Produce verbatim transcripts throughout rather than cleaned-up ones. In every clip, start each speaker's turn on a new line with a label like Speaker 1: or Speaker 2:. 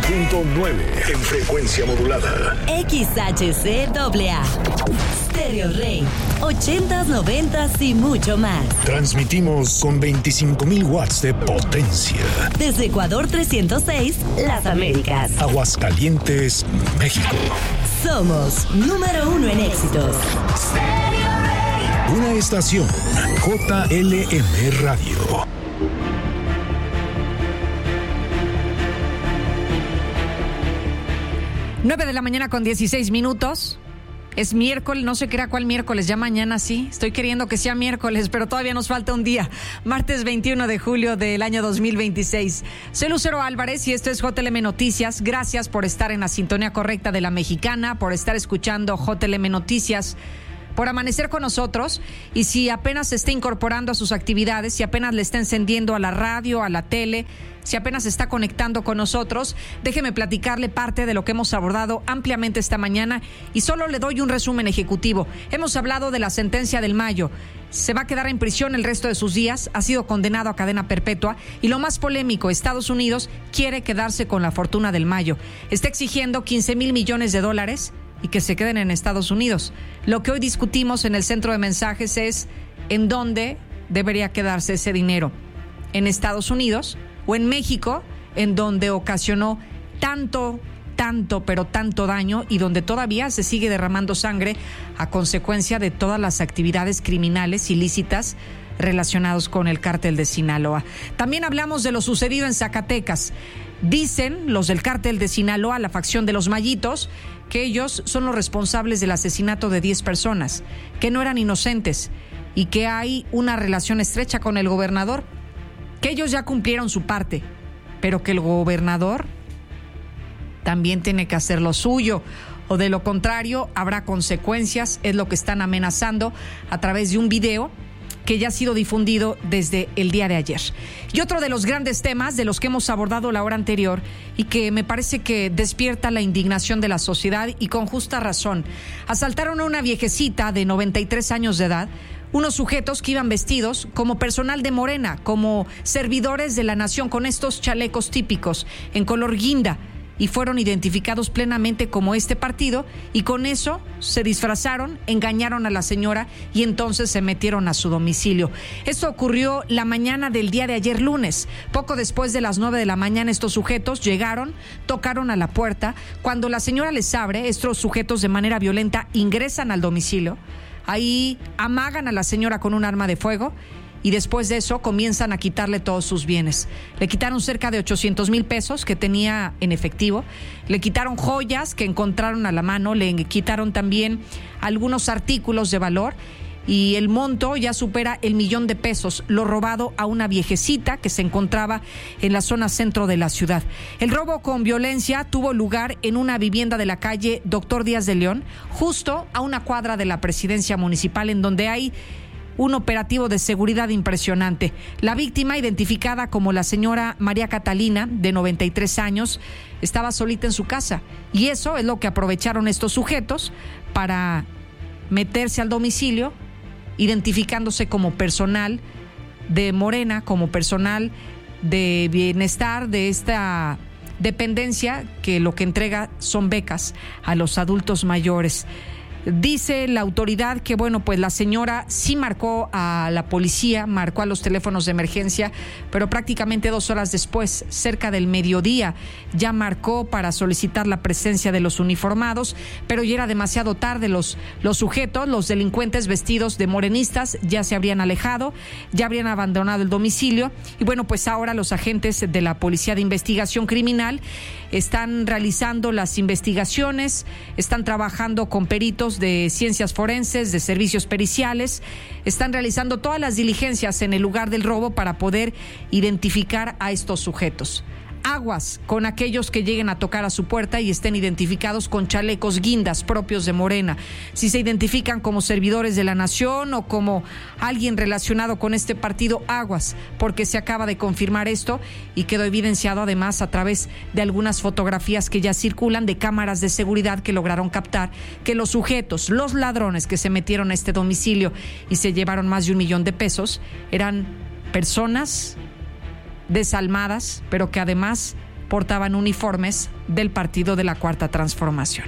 Speaker 1: punto nueve en frecuencia modulada.
Speaker 2: X H C A A. Stereo Rey. ochentas, noventas y mucho más.
Speaker 1: Transmitimos con veinticinco mil watts de potencia.
Speaker 2: Desde Ecuador trescientos seis, Las Américas.
Speaker 1: Aguascalientes, México.
Speaker 2: Somos número uno en éxitos.
Speaker 1: Una estación J L M Radio.
Speaker 3: nueve de la mañana con dieciséis minutos. Es miércoles, no se crea cuál miércoles, ya mañana sí. Estoy queriendo que sea miércoles, pero todavía nos falta un día. Martes veintiuno de julio del año dos mil veintiséis. Soy Lucero Álvarez y esto es J L M Noticias. Gracias por estar en la sintonía correcta de La Mexicana, por estar escuchando J L M Noticias, por amanecer con nosotros. Y si apenas se está incorporando a sus actividades, si apenas le está encendiendo a la radio, a la tele, si apenas se está conectando con nosotros, déjeme platicarle parte de lo que hemos abordado ampliamente esta mañana y solo le doy un resumen ejecutivo. Hemos hablado de la sentencia del Mayo. Se va a quedar en prisión el resto de sus días, ha sido condenado a cadena perpetua y lo más polémico, Estados Unidos quiere quedarse con la fortuna del Mayo. Está exigiendo quince mil millones de dólares y que se queden en Estados Unidos. Lo que hoy discutimos en el centro de mensajes es en dónde debería quedarse ese dinero. ¿En Estados Unidos o en México, en donde ocasionó tanto, tanto, pero tanto daño y donde todavía se sigue derramando sangre a consecuencia de todas las actividades criminales ilícitas relacionados con el cártel de Sinaloa? También hablamos de lo sucedido en Zacatecas. Dicen los del cártel de Sinaloa, la facción de los Mayitos, que ellos son los responsables del asesinato de diez personas, que no eran inocentes y que hay una relación estrecha con el gobernador, que ellos ya cumplieron su parte, pero que el gobernador también tiene que hacer lo suyo, o de lo contrario habrá consecuencias. Es lo que están amenazando a través de un video que ya ha sido difundido desde el día de ayer. Y otro de los grandes temas de los que hemos abordado la hora anterior y que me parece que despierta la indignación de la sociedad y con justa razón. Asaltaron a una viejecita de noventa y tres años de edad, unos sujetos que iban vestidos como personal de Morena, como servidores de la nación, con estos chalecos típicos en color guinda, y fueron identificados plenamente como este partido, y con eso se disfrazaron, engañaron a la señora y entonces se metieron a su domicilio. Esto ocurrió la mañana del día de ayer lunes. Poco después de las nueve de la mañana estos sujetos llegaron, tocaron a la puerta. Cuando la señora les abre, estos sujetos de manera violenta ingresan al domicilio. Ahí amagan a la señora con un arma de fuego y después de eso comienzan a quitarle todos sus bienes. Le quitaron cerca de ochocientos mil pesos que tenía en efectivo, le quitaron joyas que encontraron a la mano, le quitaron también algunos artículos de valor y el monto ya supera el millón de pesos, lo robado a una viejecita que se encontraba en la zona centro de la ciudad. El robo con violencia tuvo lugar en una vivienda de la calle Doctor Díaz de León, justo a una cuadra de la presidencia municipal, en donde hay un operativo de seguridad impresionante. La víctima, identificada como la señora María Catalina, de noventa y tres años, estaba solita en su casa. Y eso es lo que aprovecharon estos sujetos para meterse al domicilio, identificándose como personal de Morena, como personal de bienestar de esta dependencia que lo que entrega son becas a los adultos mayores. Dice la autoridad que, bueno, pues la señora sí marcó a la policía, marcó a los teléfonos de emergencia, pero prácticamente dos horas después, cerca del mediodía, ya marcó para solicitar la presencia de los uniformados, pero ya era demasiado tarde. Los, los sujetos, los delincuentes vestidos de morenistas, ya se habrían alejado, ya habrían abandonado el domicilio. Y bueno, pues ahora los agentes de la Policía de Investigación Criminal están realizando las investigaciones, están trabajando con peritos de ciencias forenses, de servicios periciales, están realizando todas las diligencias en el lugar del robo para poder identificar a estos sujetos. Aguas con aquellos que lleguen a tocar a su puerta y estén identificados con chalecos guindas propios de Morena. Si se identifican como servidores de la nación o como alguien relacionado con este partido, aguas, porque se acaba de confirmar esto y quedó evidenciado además a través de algunas fotografías que ya circulan de cámaras de seguridad que lograron captar que los sujetos, los ladrones que se metieron a este domicilio y se llevaron más de un millón de pesos, eran personas desalmadas, pero que además portaban uniformes del Partido de la Cuarta Transformación.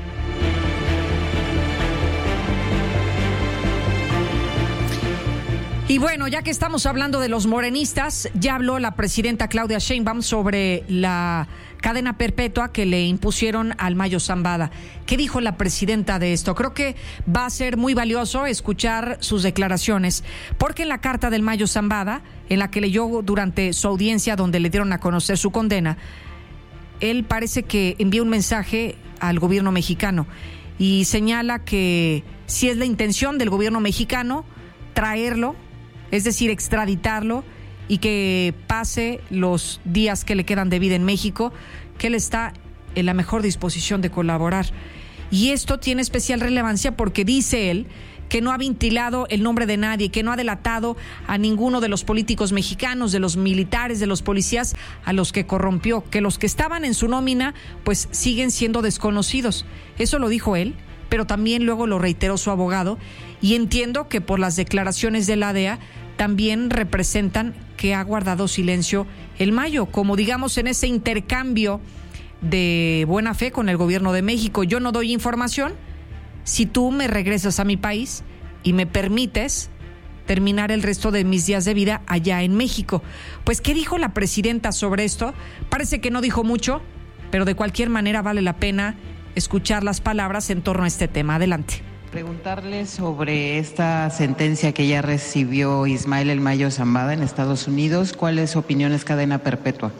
Speaker 3: Y bueno, ya que estamos hablando de los morenistas, ya habló la presidenta Claudia Sheinbaum sobre la cadena perpetua que le impusieron al Mayo Zambada. ¿Qué dijo la presidenta de esto? Creo que va a ser muy valioso escuchar sus declaraciones, porque en la carta del Mayo Zambada, en la que leyó durante su audiencia donde le dieron a conocer su condena, él parece que envía un mensaje al gobierno mexicano y señala que si es la intención del gobierno mexicano traerlo, es decir, extraditarlo y que pase los días que le quedan de vida en México, que él está en la mejor disposición de colaborar. Y esto tiene especial relevancia porque dice él que no ha ventilado el nombre de nadie, que no ha delatado a ninguno de los políticos mexicanos, de los militares, de los policías a los que corrompió, que los que estaban en su nómina pues siguen siendo desconocidos. Eso lo dijo él, pero también luego lo reiteró su abogado, y entiendo que por las declaraciones de la D E A también representan que ha guardado silencio el Mayo, como digamos en ese intercambio de buena fe con el gobierno de México. Yo no doy información si tú me regresas a mi país y me permites terminar el resto de mis días de vida allá en México. Pues, ¿qué dijo la presidenta sobre esto? Parece que no dijo mucho, pero de cualquier manera vale la pena escuchar las palabras en torno a este tema. Adelante.
Speaker 4: Preguntarle sobre esta sentencia que ya recibió Ismael El Mayo Zambada en Estados Unidos. ¿Cuál es su opinión? ¿Es cadena perpetua?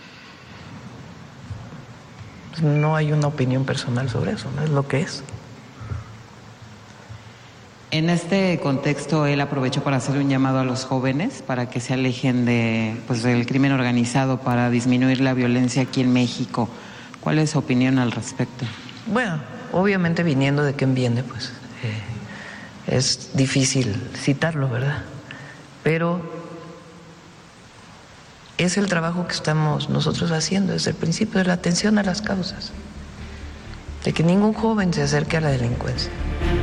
Speaker 5: No hay una opinión personal sobre eso, no es lo que es.
Speaker 4: En este contexto, él aprovechó para hacer un llamado a los jóvenes para que se alejen de, pues, del crimen organizado, para disminuir la violencia aquí en México. ¿Cuál es su opinión al respecto?
Speaker 5: Bueno, obviamente viniendo de quien viene, pues eh, es difícil citarlo, ¿verdad? Pero es el trabajo que estamos nosotros haciendo desde el principio, de la atención a las causas, de que ningún joven se acerque a la delincuencia.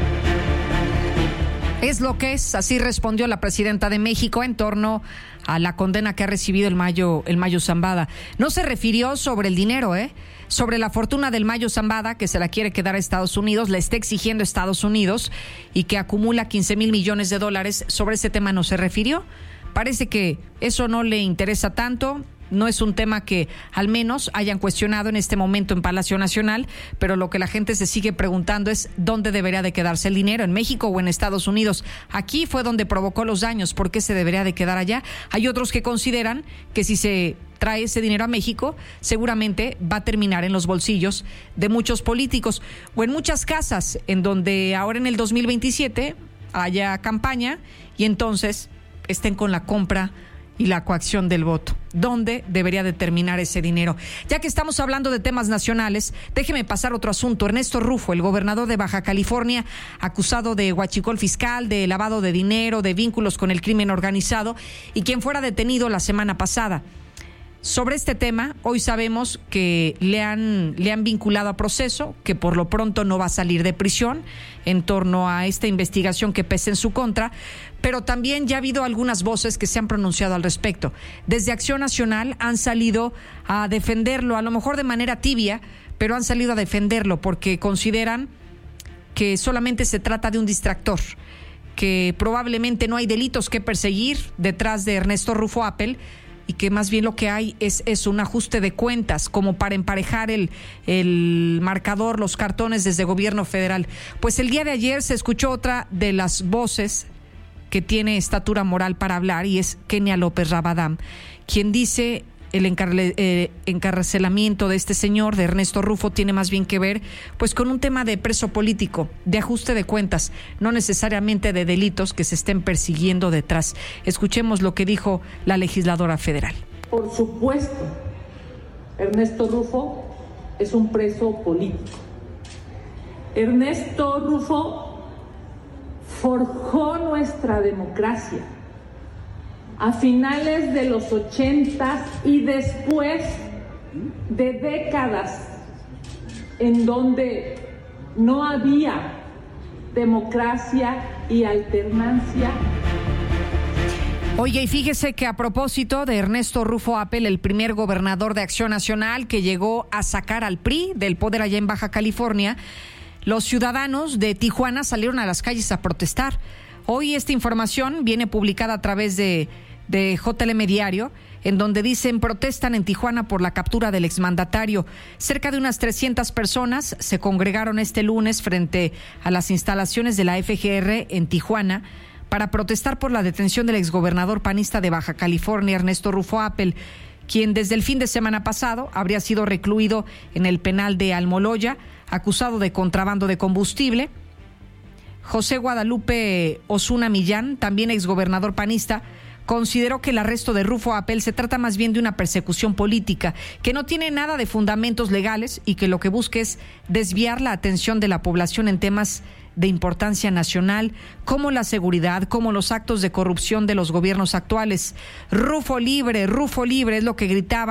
Speaker 3: Es lo que es, así respondió la presidenta de México en torno a la condena que ha recibido el Mayo, el Mayo Zambada. No se refirió sobre el dinero, ¿eh? Sobre la fortuna del Mayo Zambada, que se la quiere quedar a Estados Unidos, le está exigiendo a Estados Unidos y que acumula quince mil millones de dólares. Sobre ese tema no se refirió. Parece que eso no le interesa tanto. No es un tema que al menos hayan cuestionado en este momento en Palacio Nacional, pero lo que la gente se sigue preguntando es dónde debería de quedarse el dinero, en México o en Estados Unidos. Aquí fue donde provocó los daños, ¿por qué se debería de quedar allá? Hay otros que consideran que si se trae ese dinero a México, seguramente va a terminar en los bolsillos de muchos políticos o en muchas casas, en donde ahora en el dos mil veintisiete haya campaña y entonces estén con la compra y la coacción del voto. ¿Dónde debería de terminar ese dinero? Ya que estamos hablando de temas nacionales, déjeme pasar otro asunto. Ernesto Rufo, el gobernador de Baja California, acusado de huachicol fiscal, de lavado de dinero, de vínculos con el crimen organizado, y quien fuera detenido la semana pasada. Sobre este tema, hoy sabemos que le han, le han vinculado a proceso, que por lo pronto no va a salir de prisión en torno a esta investigación que pesa en su contra, pero también ya ha habido algunas voces que se han pronunciado al respecto. Desde Acción Nacional han salido a defenderlo, a lo mejor de manera tibia, pero han salido a defenderlo porque consideran que solamente se trata de un distractor, que probablemente no hay delitos que perseguir detrás de Ernesto Rufo Appel, y que más bien lo que hay es, es un ajuste de cuentas, como para emparejar el, el marcador, los cartones desde gobierno federal. Pues el día de ayer se escuchó otra de las voces que tiene estatura moral para hablar, y es Kenia López Rabadán, quien dice el encarle, eh, encarcelamiento de este señor, de Ernesto Rufo, tiene más bien que ver pues con un tema de preso político, de ajuste de cuentas, no necesariamente de delitos que se estén persiguiendo detrás. Escuchemos lo que dijo la legisladora federal.
Speaker 6: Por supuesto, Ernesto Rufo es un preso político. Ernesto Rufo forjó nuestra democracia a finales de los ochentas y después de décadas en donde no había democracia y alternancia.
Speaker 3: Oye, y fíjese que a propósito de Ernesto Rufo Appel, el primer gobernador de Acción Nacional que llegó a sacar al P R I del poder allá en Baja California, los ciudadanos de Tijuana salieron a las calles a protestar. Hoy esta información viene publicada a través de, de J L M Diario, en donde dicen protestan en Tijuana por la captura del exmandatario. Cerca de unas trescientas personas se congregaron este lunes frente a las instalaciones de la F G R en Tijuana para protestar por la detención del exgobernador panista de Baja California, Ernesto Rufo Appel, quien desde el fin de semana pasado habría sido recluido en el penal de Almoloya, acusado de contrabando de combustible. José Guadalupe Osuna Millán, también exgobernador panista, consideró que el arresto de Rufo Appel se trata más bien de una persecución política, que no tiene nada de fundamentos legales y que lo que busca es desviar la atención de la población en temas de importancia nacional, como la seguridad, como los actos de corrupción de los gobiernos actuales. Rufo libre, Rufo libre, es lo que gritaba